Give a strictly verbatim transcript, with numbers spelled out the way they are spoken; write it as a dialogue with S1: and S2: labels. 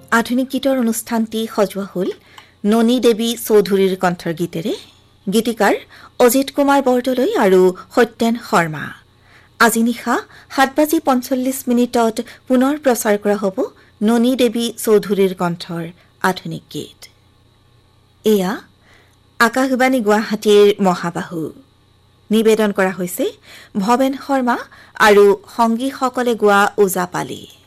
S1: আধুনিক গীতৰ অনুষ্ঠানটি সজোৱা হ'ল ননী দেৱী চৌধুৰীৰ কণ্ঠৰ গীতেৰে। গীতিকাৰ অজিত কুমাৰ বৰদলৈ আৰু সত্যেন শৰ্মা। আজি নিশা সাত বাজি পঞ্চল্লিছ মিনিটত পুনৰ প্ৰচাৰ কৰা হ'ব ননী দেৱী চৌধুৰীৰ কণ্ঠৰ আধুনিক গীত। এয়া আকাশবাণী গুৱাহাটীৰ মহাবাহু। নিবেদন কৰা হৈছে ভৱেন শৰ্মা আৰু সংগীসকলে গোৱা ওজাপালি।